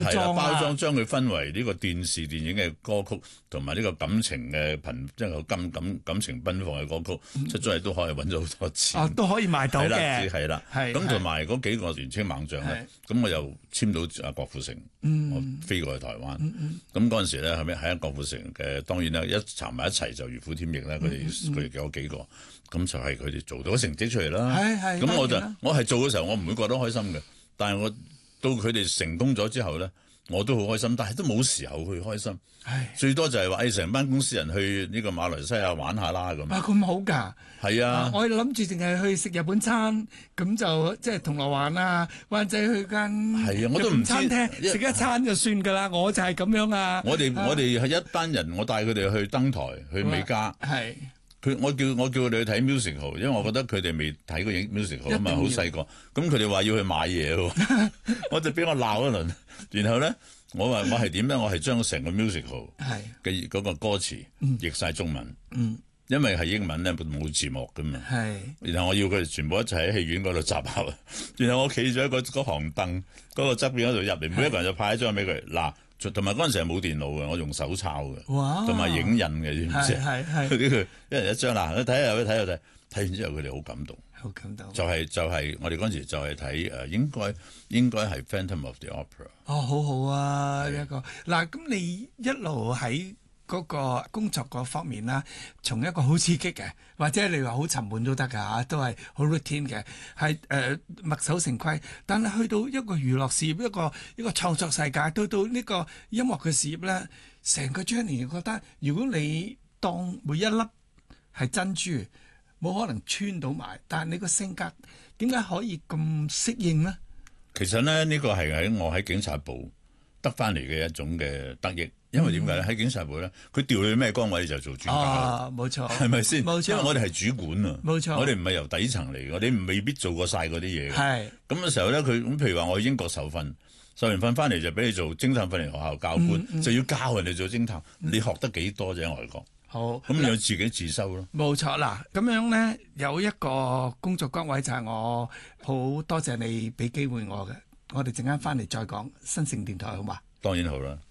係啦， 裝包裝將佢分為呢個電視電影嘅歌曲，同埋呢個感情嘅即係感情奔放嘅歌曲，出咗嚟都可以揾咗好多錢。 都可以賣到嘅。 係啦，咁同埋嗰幾個年青猛將咧，咁我又簽到阿郭富城，我飛過去台灣。咁嗰陣時咧，後尾喺阿郭富城嘅，當然啦，一查埋一齊就如虎添翼啦。佢哋嗰幾個，咁就係佢哋做到成績出嚟啦。咁我係做嘅時候，我唔會覺得開心嘅，但係我到佢哋成功咗之後咧，我都好開心，但係都冇時候去開心。最多就係話成班公司人去呢個馬來西亞玩下啦咁。 咁好㗎。 係啊， 我諗住淨係去食日本餐，咁就即係銅鑼灣啊，或者去間我都唔知餐廳食一餐就算㗎啦。我就係咁樣啊。 我哋係一班人，我帶佢哋去登台，去美加。我叫佢哋去睇 musical， 因為我覺得佢哋未睇過影 musical 啊嘛，好細個。咁佢哋話要去買嘢喎，我就俾我鬧一輪。然後咧，我話我係點咧？我係將成個 musical 嘅嗰個歌詞譯晒中文，因為係英文咧冇字幕噶嘛。然後我要佢哋全部一齊喺戲院嗰度集合。然後我企咗喺嗰行凳嗰個側邊嗰度入嚟，每一個人就派一張俾佢嗱。同埋嗰陣時係冇電腦嘅，我用手抄嘅，同埋影印嘅，知唔知？佢一人一張嗱，你睇下睇下睇完之後佢哋好感動， 好感動。 就係我哋嗰陣時就係睇應該係 Phantom of the Opera。 好好啊，一個嗱，咁你一路喺嗰個工作嗰方面啦，從一個好刺激嘅，或者你話好沉悶都得㗎嚇，都係好 routine 嘅，係墨守成規。但係去到一個娛樂事業，一個創作世界，到呢個音樂嘅事業咧，成個 journey 覺得，如果你當每一粒係珍珠，冇可能穿到埋，但係你個性格點解可以咁適應呢？ 其實咧，呢個係我喺警察部得翻嚟嘅一種嘅得益。因為點解咧？喺警察部咧，佢調你咩崗位就做專家。 冇錯， 係咪先？ 冇錯， 因為我哋係主管啊。 冇錯， 我哋唔係由底層嚟嘅，我哋未必做過晒嗰啲嘢。咁嘅時候咧，佢咁譬如話我去英國受訓，受完訓翻嚟就俾你做偵探訓練學校教官，就要教人哋做偵探。你學得幾多啫？喺外國。好，咁你要自己自修咯。 冇錯啦，咁樣咧有一個工作崗位就係我好多謝你俾機會我嘅，我哋陣間翻嚟再講新城電台好嘛？ 當然好啦。